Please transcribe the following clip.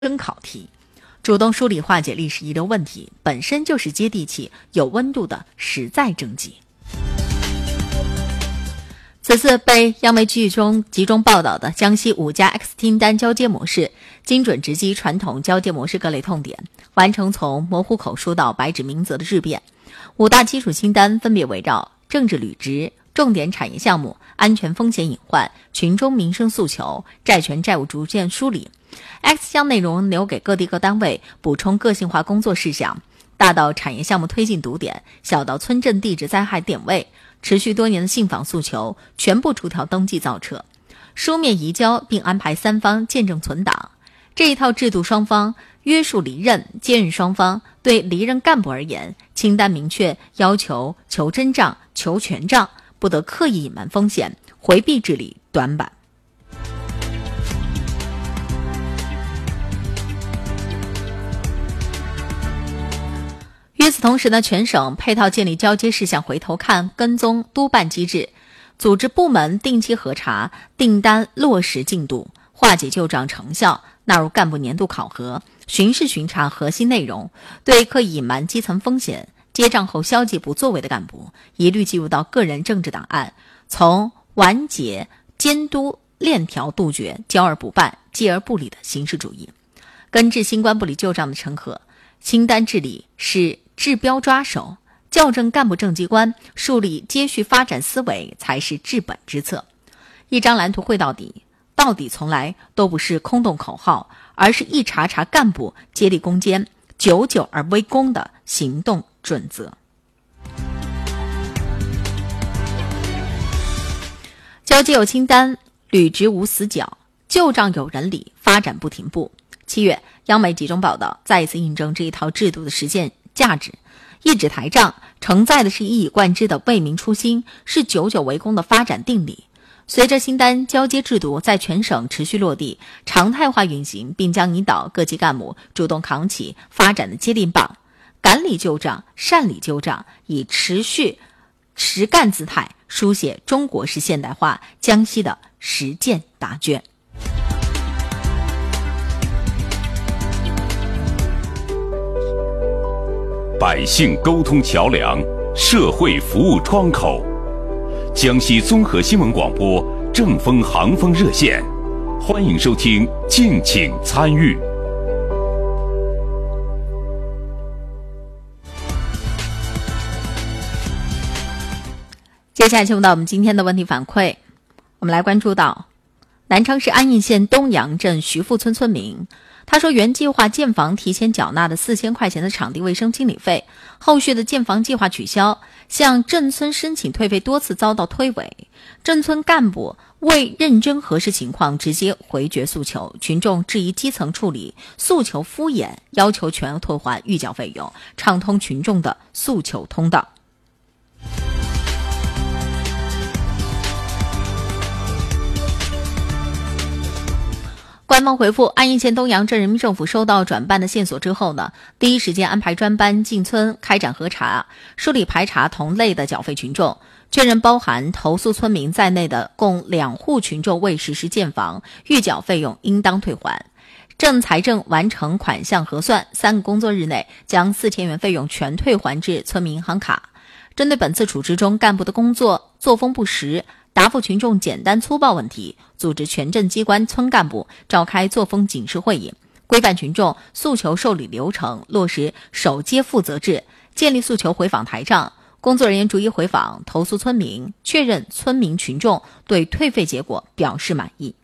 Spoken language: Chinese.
真考题，主动梳理化解历史遗留问题，本身就是接地气、有温度的实在政绩。此次被央媒集中报道的江西5家 X 清单交接模式，精准直击传统交接模式各类痛点，完成从模糊口述到白纸明则的质变。5大基础清单分别围绕政治履职、重点产业项目、安全风险隐患、群众民生诉求、债权债务逐渐梳理。X 将内容留给各地各单位补充个性化工作事项，大到产业项目推进堵点，小到村镇地质灾害点位，持续多年的信访诉求全部逐条登记造册，书面移交并安排3方见证存档。这一套制度双方约束离任，接任双方对离任干部而言，清单明确要求求真账、求全账，不得刻意隐瞒风险，回避治理短板。与此同时呢，全省配套建立交接事项回头看、跟踪督办机制，组织部门定期核查订单落实进度，化解旧账成效，纳入干部年度考核，巡视巡查核心内容，对刻意隐瞒基层风险、结账后消极不作为的干部，一律记入到个人政治档案，从完结、监督、链条杜绝交而不办、接而不理的形式主义，根治新冠不理旧账的成河。清单治理是治标抓手，校正干部政绩观，树立接续发展思维才是治本之策。一张蓝图绘到底，到底从来都不是空洞口号，而是一茬茬干部接力攻坚、久久而微功的行动准则。交接有清单，履职无死角，旧账有人理，发展不停步。7月，央媒集中报道，再一次印证这一套制度的实践价值。一纸台账承载的是一以贯之的为民初心，是久久为功的发展定力。随着清单交接制度在全省持续落地、常态化运行，并将引导各级干部主动扛起发展的接力棒，敢理旧账、善理旧账，以持续实干姿态书写中国式现代化江西的实践答卷。 百姓沟通桥梁，社会服务窗口。江西综合新闻广播正风航风热线，欢迎收听，敬请参与。 接下来进入到我们今天的问题反馈，我们来关注到南昌市安义县东阳镇徐富村村民，他说原计划建房提前缴纳的4000块钱的场地卫生清理费，后续的建房计划取消，向镇村申请退费多次遭到推诿，镇村干部未认真核实情况直接回绝诉求，群众质疑基层处理诉求敷衍，要求全额退还预缴费用，畅通群众的诉求通道。官方回复，安义县东阳镇人民政府收到转办的线索之后呢，第一时间安排专班进村开展核查，梳理排查同类的缴费群众，确认包含投诉村民在内的共2户群众未实施建房，预缴费用应当退还。镇财政完成款项核算，3个工作日内将4000元费用全退还至村民银行卡。针对本次处置中干部的工作作风不实，答复群众简单粗暴问题，组织全镇机关村干部召开作风警示会议，规范群众诉求受理流程，落实首接负责制，建立诉求回访台账，工作人员逐一回访投诉村民，确认村民群众对退费结果表示满意。